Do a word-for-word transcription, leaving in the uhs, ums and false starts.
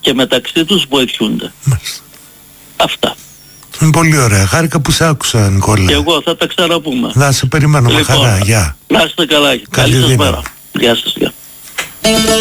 και μεταξύ τους βοηθούνται. Μάλιστα. Αυτά. Είναι πολύ ωραία. Χάρηκα που σε άκουσα, Νικόλα. Και εγώ θα τα ξαναπούμε. Να σε περιμένω, Λοιπόν, με χαρά. Γεια. να είστε καλά. Καλή σας μέρα. Γεια σας. Γεια.